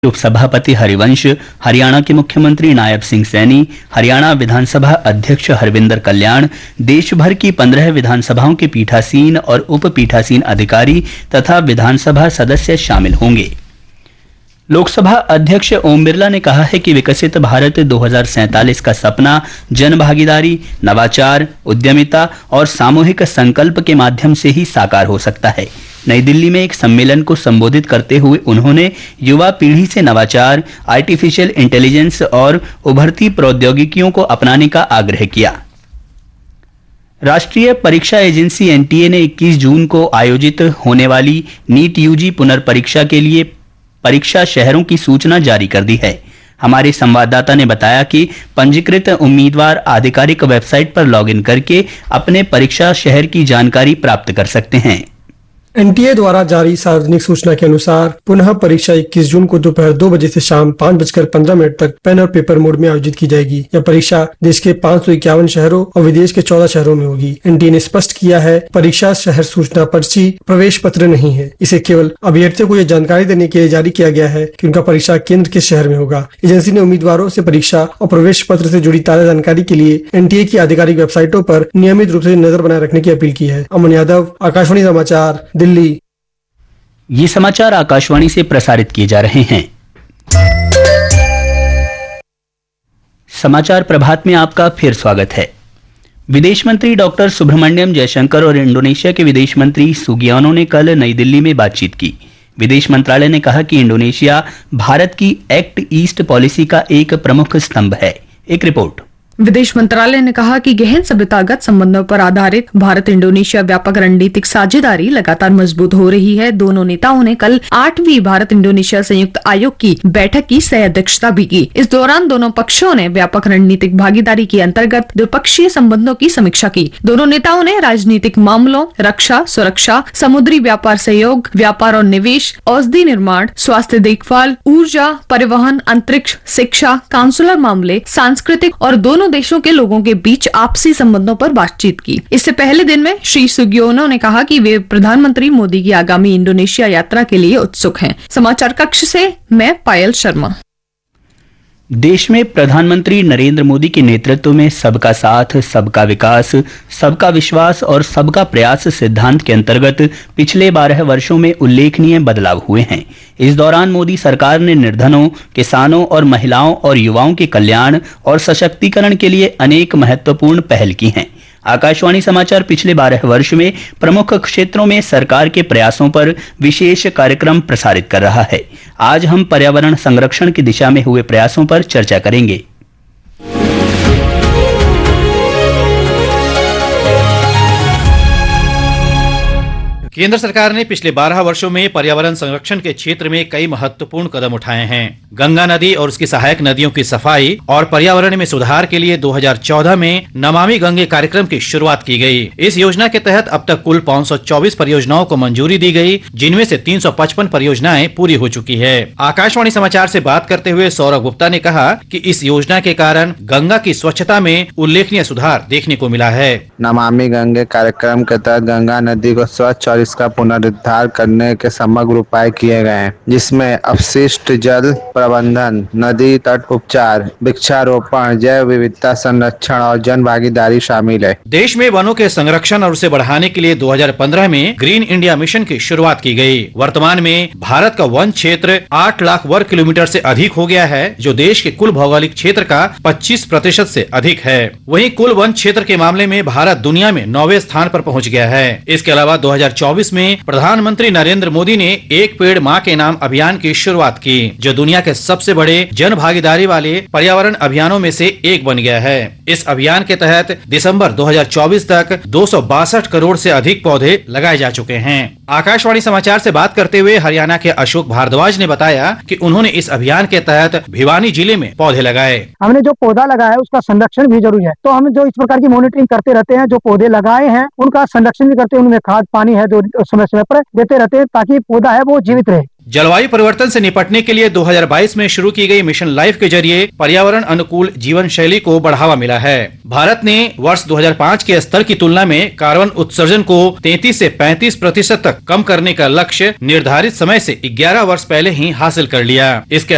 उपसभापति हरिवंश, हरियाणा के मुख्यमंत्री नायब सिंह सैनी, हरियाणा विधानसभा अध्यक्ष हरविंदर कल्याण, देश भर की 15 विधानसभाओं के पीठासीन और उप पीठासीन अधिकारी तथा विधानसभा सदस्य शामिल होंगे। लोकसभा अध्यक्ष ओम बिरला ने कहा है कि विकसित भारत 2047 का सपना जन भागीदारी, नवाचार, उद्यमिता और सामूहिक संकल्प के माध्यम से ही साकार हो सकता है। नई दिल्ली में एक सम्मेलन को संबोधित करते हुए उन्होंने युवा पीढ़ी से नवाचार, आर्टिफिशियल इंटेलिजेंस और उभरती प्रौद्योगिकियों को अपनाने का आग्रह किया। राष्ट्रीय परीक्षा एजेंसी एनटीए ने 21 जून को आयोजित होने वाली नीट यूजी पुनर्परीक्षा के लिए परीक्षा शहरों की सूचना जारी कर दी है। हमारे संवाददाता ने बताया कि पंजीकृत उम्मीदवार आधिकारिक वेबसाइट पर लॉगिन करके अपने परीक्षा शहर की जानकारी प्राप्त कर सकते हैं। एनटीए द्वारा जारी सार्वजनिक सूचना के अनुसार पुनः परीक्षा 21 जून को दोपहर 2 बजे से शाम 5:15 तक पेन और पेपर मोड में आयोजित की जाएगी। यह परीक्षा देश के 551 शहरों और विदेश के 14 शहरों में होगी। एनटीए ने स्पष्ट किया है, परीक्षा शहर सूचना पर्ची प्रवेश पत्र नहीं है। इसे केवल अभ्यर्थियों को यह जानकारी देने के लिए जारी किया गया है कि उनका परीक्षा केंद्र किस शहर में होगा। एजेंसी ने उम्मीदवारों से परीक्षा और प्रवेश पत्र से जुड़ी ताजा जानकारी के लिए एनटीए की आधिकारिक वेबसाइटों पर नियमित रूप से नजर बनाए रखने की अपील की है। अमन यादव, आकाशवाणी समाचार, दिल्ली। ये समाचार आकाशवाणी से प्रसारित किए जा रहे हैं। समाचार प्रभात में आपका फिर स्वागत है। विदेश मंत्री डॉक्टर सुब्रमण्यम जयशंकर और इंडोनेशिया के विदेश मंत्री सुगियानो ने कल नई दिल्ली में बातचीत की। विदेश मंत्रालय ने कहा कि इंडोनेशिया भारत की एक्ट ईस्ट पॉलिसी का एक प्रमुख स्तंभ है। एक रिपोर्ट। विदेश मंत्रालय ने कहा कि गहन सभ्यतागत संबंधों पर आधारित भारत इंडोनेशिया व्यापक रणनीतिक साझेदारी लगातार मजबूत हो रही है। दोनों नेताओं ने कल 8वीं भारत इंडोनेशिया संयुक्त आयोग की बैठक की सह अध्यक्षता भी की। इस दौरान दोनों पक्षों ने व्यापक रणनीतिक भागीदारी के अंतर्गत द्विपक्षीय संबंधों की समीक्षा की। दोनों नेताओं ने राजनीतिक मामलों, रक्षा, सुरक्षा, समुद्री व्यापार सहयोग, व्यापार और निवेश, औषधि निर्माण, स्वास्थ्य देखभाल, ऊर्जा, परिवहन, अंतरिक्ष, शिक्षा, काउंसुलर मामले, सांस्कृतिक और दोनों देशों के लोगों के बीच आपसी संबंधों पर बातचीत की। इससे पहले दिन में श्री सुगियोनो ने कहा कि वे प्रधानमंत्री मोदी की आगामी इंडोनेशिया यात्रा के लिए उत्सुक हैं। समाचार कक्ष से मैं पायल शर्मा। देश में प्रधानमंत्री नरेंद्र मोदी के नेतृत्व में सबका साथ, सबका विकास, सबका विश्वास और सबका प्रयास सिद्धांत के अंतर्गत पिछले 12 वर्षों में उल्लेखनीय बदलाव हुए हैं। इस दौरान मोदी सरकार ने निर्धनों, किसानों और महिलाओं और युवाओं के कल्याण और सशक्तिकरण के लिए अनेक महत्वपूर्ण पहल की हैं। आकाशवाणी समाचार पिछले 12 वर्ष में प्रमुख क्षेत्रों में सरकार के प्रयासों पर विशेष कार्यक्रम प्रसारित कर रहा है। आज हम पर्यावरण संरक्षण की दिशा में हुए प्रयासों पर चर्चा करेंगे। केंद्र सरकार ने पिछले 12 वर्षों में पर्यावरण संरक्षण के क्षेत्र में कई महत्वपूर्ण कदम उठाए हैं। गंगा नदी और उसकी सहायक नदियों की सफाई और पर्यावरण में सुधार के लिए 2014 में नमामि गंगे कार्यक्रम की शुरुआत की गई। इस योजना के तहत अब तक कुल 524 परियोजनाओं को मंजूरी दी गई, जिनमें से 355 परियोजनाएं पूरी हो चुकी है। आकाशवाणी समाचार से बात करते हुए सौरभ गुप्ता ने कहा कि इस योजना के कारण गंगा की स्वच्छता में उल्लेखनीय सुधार देखने को मिला है। नमामि गंगे कार्यक्रम के तहत गंगा नदी को स्वच्छ और इसका पुनरुद्धार करने के समग्र उपाय किए गए हैं, जिसमें अपशिष्ट जल प्रबंधन, नदी तट उपचार, वृक्षारोपण, जैव विविधता संरक्षण और जन भागीदारी शामिल है। देश में वनों के संरक्षण और उसे बढ़ाने के लिए 2015 में ग्रीन इंडिया मिशन की शुरुआत की गई। वर्तमान में भारत का वन क्षेत्र 8 लाख वर्ग किलोमीटर से अधिक हो गया है, जो देश के कुल भौगोलिक क्षेत्र का 25% से अधिक है। वहीं कुल वन क्षेत्र के मामले में भारत दुनिया में 9वें स्थान पर पहुंच गया है। इसके अलावा 2024 में प्रधानमंत्री नरेंद्र मोदी ने एक पेड़ माँ के नाम अभियान की शुरुआत की, जो दुनिया के सबसे बड़े जन भागीदारी वाले पर्यावरण अभियानों में से एक बन गया है। इस अभियान के तहत दिसंबर 2024 तक 262 करोड़ से अधिक पौधे लगाए जा चुके हैं। आकाशवाणी समाचार से बात करते हुए हरियाणा के अशोक भारद्वाज ने बताया कि उन्होंने इस अभियान के तहत भिवानी जिले में पौधे लगाए। हमने जो पौधा लगाया है उसका संरक्षण भी जरूरी है, तो हम जो इस प्रकार की मॉनिटरिंग करते रहते हैं। जो पौधे लगाए हैं उनका संरक्षण भी करते हैं, उनमें खाद पानी है जो समय समय पर देते रहते हैं, ताकि पौधा है वो जीवित रहे। जलवायु परिवर्तन से निपटने के लिए 2022 में शुरू की गई मिशन लाइफ के जरिए पर्यावरण अनुकूल जीवन शैली को बढ़ावा मिला है। भारत ने वर्ष 2005 के स्तर की तुलना में कार्बन उत्सर्जन को 33 से 35% तक कम करने का लक्ष्य निर्धारित समय से 11 वर्ष पहले ही हासिल कर लिया। इसके